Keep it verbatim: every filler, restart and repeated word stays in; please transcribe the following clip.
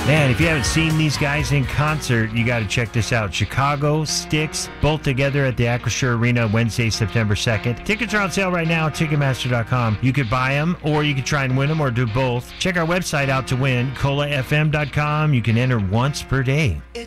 Man, if you haven't seen these guys in concert, you got to check this out. Chicago, Styx, both together at the Acrisure Arena Wednesday, September second. Tickets are on sale right now at Ticketmaster dot com. You could buy them, or you could try and win them, or do both. Check our website out to win, cola f m dot com. You can enter once per day. It's